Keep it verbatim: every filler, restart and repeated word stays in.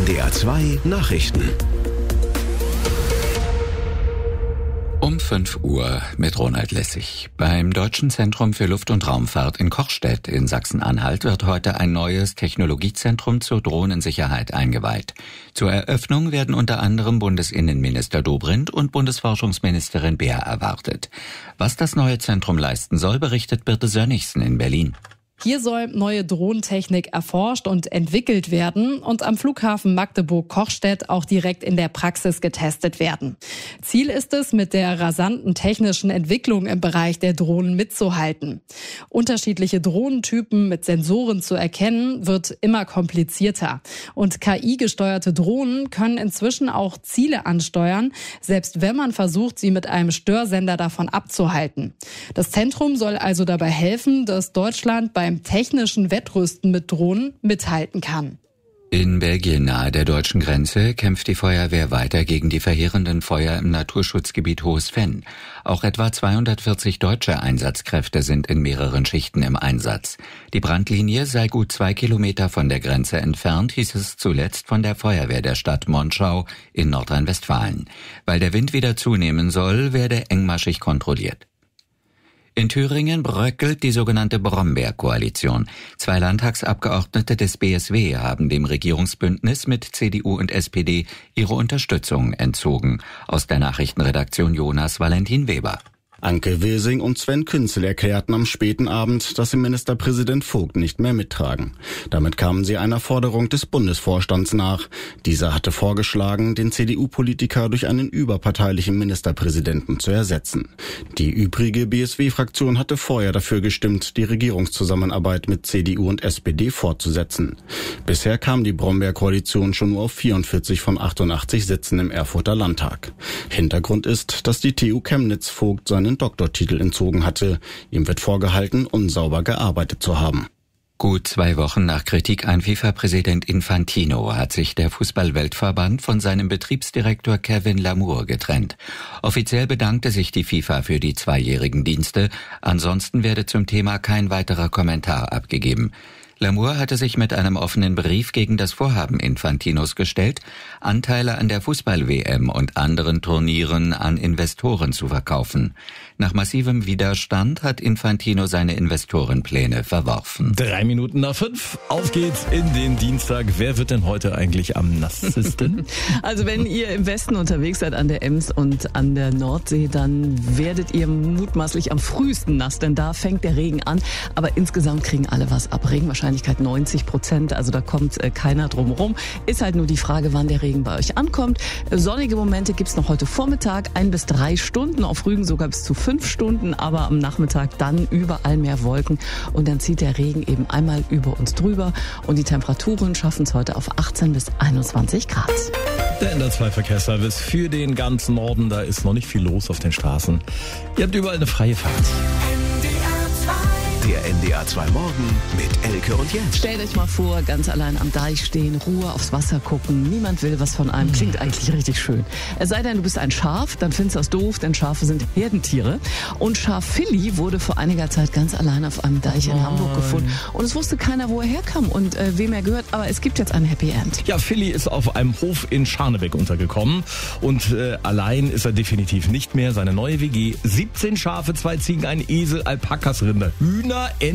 D R zwei Nachrichten. Um fünf Uhr mit Ronald Lessig. Beim Deutschen Zentrum für Luft- und Raumfahrt in Kochstedt in Sachsen-Anhalt wird heute ein neues Technologiezentrum zur Drohnensicherheit eingeweiht. Zur Eröffnung werden unter anderem Bundesinnenminister Dobrindt und Bundesforschungsministerin Beer erwartet. Was das neue Zentrum leisten soll, berichtet Birte Sönnigsen in Berlin. Hier soll neue Drohnentechnik erforscht und entwickelt werden und am Flughafen Magdeburg-Kochstedt auch direkt in der Praxis getestet werden. Ziel ist es, mit der rasanten technischen Entwicklung im Bereich der Drohnen mitzuhalten. Unterschiedliche Drohnentypen mit Sensoren zu erkennen, wird immer komplizierter. Und K I-gesteuerte Drohnen können inzwischen auch Ziele ansteuern, selbst wenn man versucht, sie mit einem Störsender davon abzuhalten. Das Zentrum soll also dabei helfen, dass Deutschland bei beim technischen Wettrüsten mit Drohnen mithalten kann. In Belgien nahe der deutschen Grenze kämpft die Feuerwehr weiter gegen die verheerenden Feuer im Naturschutzgebiet Hohes Venn. Auch etwa zweihundertvierzig deutsche Einsatzkräfte sind in mehreren Schichten im Einsatz. Die Brandlinie sei gut zwei Kilometer von der Grenze entfernt, hieß es zuletzt von der Feuerwehr der Stadt Monschau in Nordrhein-Westfalen. Weil der Wind wieder zunehmen soll, werde engmaschig kontrolliert. In Thüringen bröckelt die sogenannte Brombeer-Koalition. Zwei Landtagsabgeordnete des B S W haben dem Regierungsbündnis mit C D U und S P D ihre Unterstützung entzogen. Aus der Nachrichtenredaktion Jonas Valentin Weber. Anke Wilsing und Sven Künzel erklärten am späten Abend, dass sie Ministerpräsident Vogt nicht mehr mittragen. Damit kamen sie einer Forderung des Bundesvorstands nach. Dieser hatte vorgeschlagen, den C D U-Politiker durch einen überparteilichen Ministerpräsidenten zu ersetzen. Die übrige B S W-Fraktion hatte vorher dafür gestimmt, die Regierungszusammenarbeit mit C D U und S P D fortzusetzen. Bisher kam die Brombeer-Koalition schon nur auf vierundvierzig von achtundachtzig Sitzen im Erfurter Landtag. Hintergrund ist, dass die T U Chemnitz Vogt seinen Doktortitel entzogen hatte. Ihm wird vorgehalten, unsauber gearbeitet zu haben. Gut zwei Wochen nach Kritik an FIFA-Präsident Infantino hat sich der Fußball-Weltverband von seinem Betriebsdirektor Kevin Lamour getrennt. Offiziell bedankte sich die FIFA für die zweijährigen Dienste. Ansonsten werde zum Thema kein weiterer Kommentar abgegeben. Lamour hatte sich mit einem offenen Brief gegen das Vorhaben Infantinos gestellt, Anteile an der Fußball-W M und anderen Turnieren an Investoren zu verkaufen. Nach massivem Widerstand hat Infantino seine Investorenpläne verworfen. Drei Minuten nach fünf, auf geht's in den Dienstag. Wer wird denn heute eigentlich am nassesten? Also wenn ihr im Westen unterwegs seid an der Ems und an der Nordsee, dann werdet ihr mutmaßlich am frühesten nass, denn da fängt der Regen an. Aber insgesamt kriegen alle was ab. Regenwahrscheinlichkeit neunzig Prozent, also da kommt äh, keiner drum rum. Ist halt nur die Frage, wann der Regen bei euch ankommt. Sonnige Momente gibt's noch heute Vormittag, ein bis drei Stunden, auf Rügen sogar bis zu fünf Stunden, aber am Nachmittag dann überall mehr Wolken und dann zieht der Regen eben einmal über uns drüber und die Temperaturen schaffen es heute auf achtzehn bis einundzwanzig Grad. Der N D R zwei Verkehrsservice für den ganzen Norden, da ist noch nicht viel los auf den Straßen. Ihr habt überall eine freie Fahrt. Der N D R zwei Morgen mit Elke und Jens. Stellt euch mal vor, ganz allein am Deich stehen, Ruhe aufs Wasser gucken, niemand will was von einem. Klingt eigentlich richtig schön. Es sei denn, du bist ein Schaf, dann findest du das doof, denn Schafe sind Herdentiere. Und Schaf Philly wurde vor einiger Zeit ganz allein auf einem Deich in Hamburg gefunden. Und es wusste keiner, wo er herkam und äh, wem er gehört. Aber es gibt jetzt ein Happy End. Ja, Philly ist auf einem Hof in Scharnebeck untergekommen. Und äh, allein ist er definitiv nicht mehr. Seine neue W G, siebzehn Schafe, zwei Ziegen, ein Esel, Alpakas, Rinder, Hühner, Enten,